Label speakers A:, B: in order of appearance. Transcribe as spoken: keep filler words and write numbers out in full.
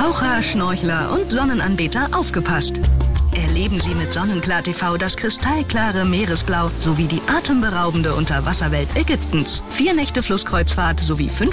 A: Taucher, Schnorchler und Sonnenanbeter aufgepasst! Erleben Sie mit Sonnenklar T V das kristallklare Meeresblau sowie die atemberaubende Unterwasserwelt Ägyptens. Vier Nächte Flusskreuzfahrt sowie fünf